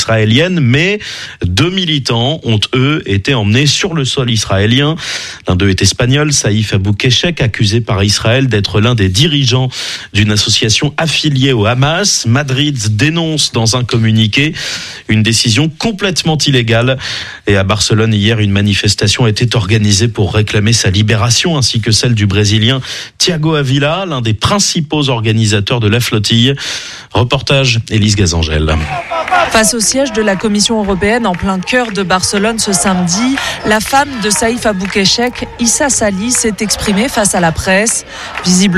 israélienne, mais 2 militants ont, eux, été emmenés sur le sol israélien. L'un d'eux est espagnol, Saïf Abou-Keshek, accusé par Israël d'être l'un des dirigeants d'une association affiliée au Hamas. Madrid dénonce dans un communiqué une décision complètement illégale. Et à Barcelone, hier, une manifestation a été organisée pour réclamer sa libération, ainsi que celle du Brésilien Thiago Avila, l'un des principaux organisateurs de la flottille. Reportage Élise Gazangel. Face au siège de la Commission européenne en plein cœur de Barcelone ce samedi, la femme de Saïf Abou-Keshek, Issa Sali, s'est exprimée face à la presse. Visiblement